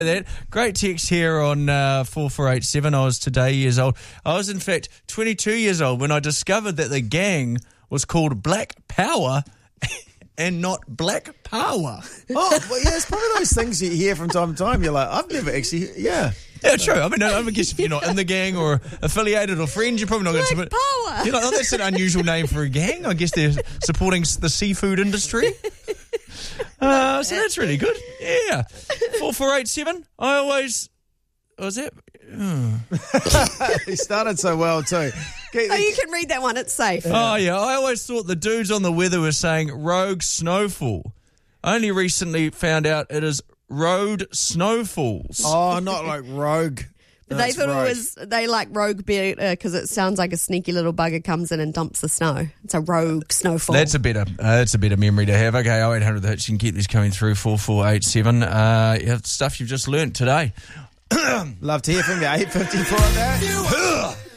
That great text here on 4487. I was today years old. I was in fact 22 years old when I discovered that the gang was called Black Power and not Black Power. Oh, well, yeah, it's probably those things you hear from time to time. You're like, I've never actually, yeah. Yeah, true. I mean, I guess if you're not in the gang or affiliated or friends, you're probably not going to... Black Power. You're like, oh, that's an unusual name for a gang. I guess they're supporting the seafood industry. So that's really good. Yeah. 4487. I always... What was that? He started so well too. Oh, you can read that one. It's safe. Oh, yeah. I always thought the dudes on the weather were saying rogue snowfall. I only recently found out it is road snowfalls. Oh, not like rogue. But No, they it's thought rogue. it was, they like rogue better because it sounds like a sneaky little bugger comes in and dumps the snow. It's a rogue snowfall. That's a better memory to have. Okay, 0800 the Hits. You can keep these coming through 4487. Yeah, stuff you've just learnt today. Love to hear from you. 8:54 on that.